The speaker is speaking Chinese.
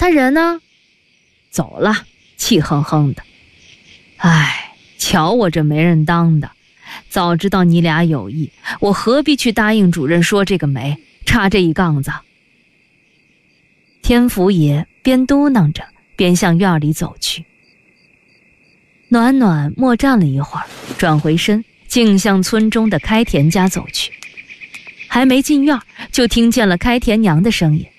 他人呢？ 走了，气哼哼的。唉，瞧我这没人当的，早知道你俩有意，我何必去答应主任说这个媒，插这一杠子。天福爷边嘟囔着边向院里走去。暖暖默站了一会儿，转回身径向村中的开田家走去。还没进院，就听见了开田娘的声音：